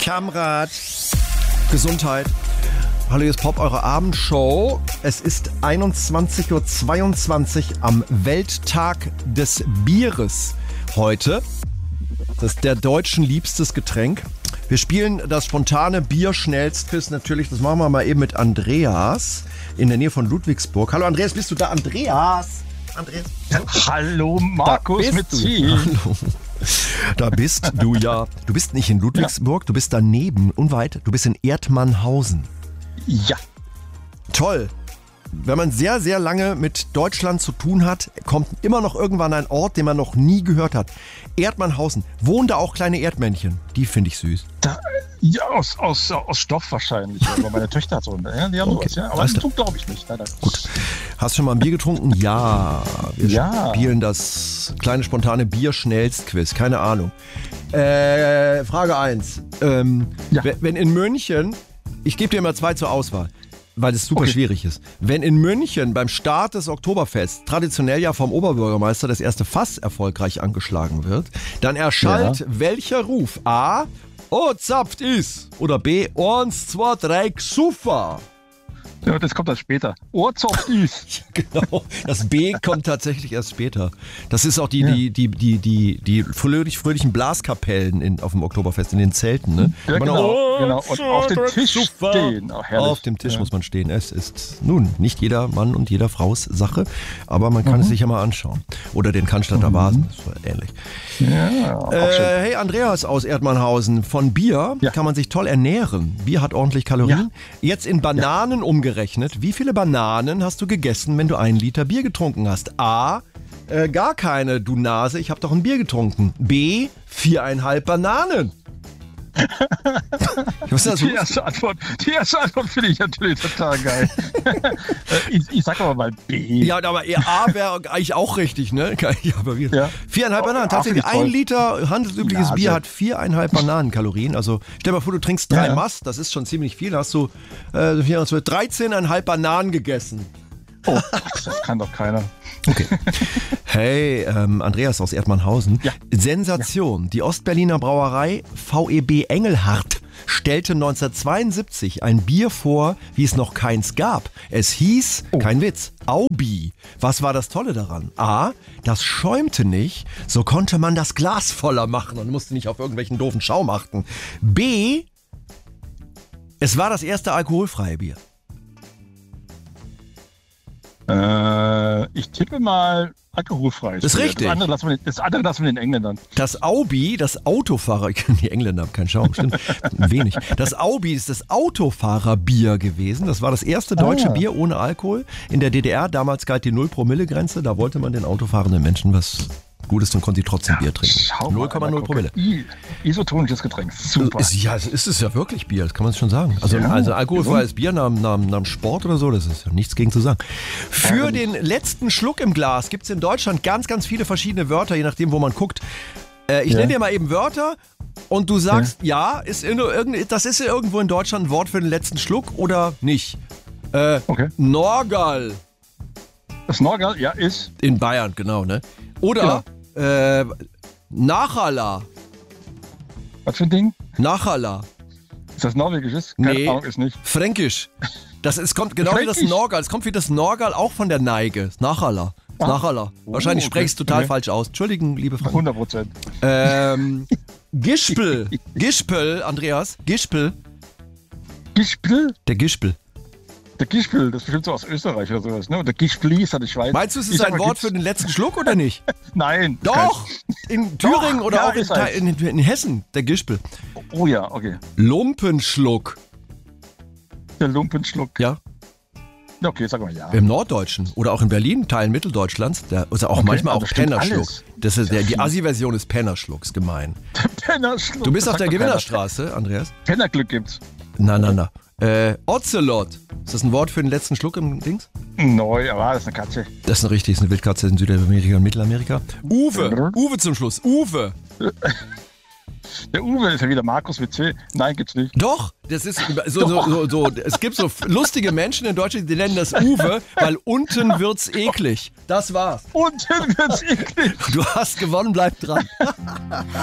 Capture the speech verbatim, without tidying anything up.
Kamerad. Gesundheit. Hallo, hier ist Pop, eure Abendshow. Es ist einundzwanzig Uhr zweiundzwanzig am Welttag des Bieres heute. Das ist der Deutschen liebstes Getränk. Wir spielen das spontane Bier-Schnellstquiz natürlich. Das machen wir mal eben mit Andreas in der Nähe von Ludwigsburg. Hallo Andreas, bist du da? Andreas? Andreas? Hallo Markus mit C. Hallo. Da bist du ja. Du bist nicht in Ludwigsburg, du bist daneben, unweit. Du bist in Erdmannhausen. Ja. Toll. Wenn man sehr, sehr lange mit Deutschland zu tun hat, kommt immer noch irgendwann ein Ort, den man noch nie gehört hat. Erdmannhausen. Wohnen da auch kleine Erdmännchen? Die finde ich süß. Da, ja, aus, aus, aus Stoff wahrscheinlich. Aber meine Töchter hat so. Ja, die haben Okay. sowas, ja. Aber das glaube ich nicht. Nein, nein. Gut. Hast du schon mal ein Bier getrunken? Ja. Wir Ja. spielen das kleine spontane Bier-Schnellstquiz. Keine Ahnung. Äh, Frage eins. Ähm, Ja. Wenn in München, ich gebe dir immer zwei zur Auswahl, weil es super Okay. schwierig ist. Wenn in München beim Start des Oktoberfests traditionell ja vom Oberbürgermeister das erste Fass erfolgreich angeschlagen wird, dann erschallt Ja. welcher Ruf? A. Oh, zapft is. Oder B. Eins, zwei, drei, Xuffa. Ja, das kommt dann später. Ohrzopf ist. Genau, das B kommt tatsächlich erst später. Das ist auch die, Ja. die, die, die, die, die fröhlich, fröhlichen Blaskapellen in, auf dem Oktoberfest, in den Zelten. Ne? Ja, Man- genau, Oh, genau. Und auf dem Tisch super. stehen. Oh, herrlich. Auf dem Tisch Ja. muss man stehen. Es ist nun nicht jeder Mann und jeder Frau's Sache, aber man kann es sich ja mal anschauen. Oder den Cannstatter Vasen, das war ähnlich. Ja, auch schön. Äh, hey, Andreas aus Erdmannhausen. Von Bier Ja. kann man sich toll ernähren. Bier hat ordentlich Kalorien. Jetzt in Bananen umgerechnet. Wie viele Bananen hast du gegessen, wenn du einen Liter Bier getrunken hast? A. Äh, gar keine, du Nase. Ich habe doch ein Bier getrunken. B. Viereinhalb Bananen. Was ist das? Die erste Antwort, die erste Antwort finde ich natürlich total geil. Äh, ich, ich sag aber mal B. Ja, aber eher A wäre eigentlich auch richtig, ne? Ja, aber wir, Ja. Viereinhalb Oh, Bananen. A Tatsächlich, finde ich ein toll. Liter handelsübliches Nase. Bier hat viereinhalb Bananenkalorien. Also stell dir mal vor, du trinkst drei Ja, ja. Mass, das ist schon ziemlich viel. Hast du äh, dreizehn Komma fünf Bananen gegessen. Oh, das kann doch keiner. Okay. Hey, ähm, Andreas aus Erdmannhausen. Ja. Sensation. Die Ostberliner Brauerei V E B Engelhardt stellte neunzehnhundertzweiundsiebzig ein Bier vor, wie es noch keins gab. Es hieß, Oh. kein Witz, Aubi. Was war das Tolle daran? A, das schäumte nicht, so konnte man das Glas voller machen und musste nicht auf irgendwelchen doofen Schaum achten. B, es war das erste alkoholfreie Bier. Äh, ich tippe mal alkoholfrei. Das ist richtig. Das andere lassen wir den, das andere lassen wir den Engländern. Das Aubi, das Autofahrer, die Engländer haben keinen Schaum, stimmt, wenig. Das Aubi ist das Autofahrerbier gewesen. Das war das erste deutsche Ah. Bier ohne Alkohol. In der D D R, damals galt die Null-Promille-Grenze. Da wollte man den autofahrenden Menschen was Gutes und konnte sie trotzdem Bier trinken. Schau mal, null Komma null gucke. Promille. I- Isotonisches Getränk. Super. Ist, ja, es ist es ja wirklich Bier, das kann man schon sagen. Also, Ja, also alkoholfreies Bier nach, nach, nach dem Sport oder so, das ist ja nichts gegen zu sagen. Für Ja, den letzten Schluck im Glas gibt es in Deutschland ganz, ganz viele verschiedene Wörter, je nachdem, wo man guckt. Äh, ich Ja. nenne dir mal eben Wörter und du sagst, ja, ist in, irgend- das ist irgendwo in Deutschland ein Wort für den letzten Schluck oder nicht. Äh, Okay. Norgal Das Norgal, ja, ist. in Bayern, genau, ne? Oder äh, Nachala. Was für ein Ding? Nachala. Ist das norwegisches? Keine Nee. Ahnung, ist nicht. Fränkisch. Das ist, kommt genau wie das Fränkisch? Norgal. Es kommt wie das Norgal auch von der Neige. Nachala. Ah. Nachala. Wahrscheinlich Oh, okay. spreche ich es total Okay. falsch aus. Entschuldigen, liebe Freunde. hundert Prozent. Ähm, Gispel. Gispel, Andreas. Gispel. Gispel? Der Gispel. Der Gispel, das ist bestimmt so aus Österreich oder sowas, ne? Und der Gispli ist ja die Schweiz. Meinst du, es Ich ist sag ein mal, Wort gibt's- für den letzten Schluck oder nicht? Nein. Doch! In Thüringen oder ja, auch in, ist halt. in, in Hessen. Der Gispel. Oh ja, okay. Lumpenschluck. Der Lumpenschluck. Ja. Ja, okay, sag mal ja. Im Norddeutschen oder auch in Berlin, Teilen Mitteldeutschlands. Der, also auch Okay, manchmal also auch stimmt Pennerschluck. alles. Das ist der, die Assi-Version ist Pennerschluck, ist gemein. Pennerschluck. Du bist das auf der sagt doch keiner. Gewinnerstraße, Andreas. Pennerglück gibt's. Na, na, na. Äh, Ocelot. Ist das ein Wort für den letzten Schluck im Dings? Neu, aber das ist eine Katze. Das ist eine richtig, ist eine Wildkatze in Südamerika und Mittelamerika. Uwe. Uwe zum Schluss. Uwe. Der Uwe ist ja wieder Markus mit C. Nein, gibt's nicht. Doch, das ist so, so, so, so. Es gibt so lustige Menschen in Deutschland, die nennen das Uwe, weil unten wird's eklig. Das war's. Unten wird's eklig. Du hast gewonnen, bleib dran.